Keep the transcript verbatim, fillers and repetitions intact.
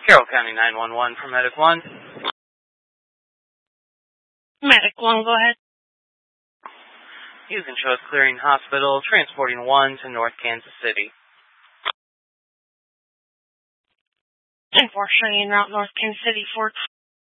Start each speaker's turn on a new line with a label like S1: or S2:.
S1: Carroll County nine one one for Medic one.
S2: Medic one, go ahead.
S1: You can show us clearing hospital, transporting one to North Kansas City.
S2: Unfortunately, in Route North Kansas City for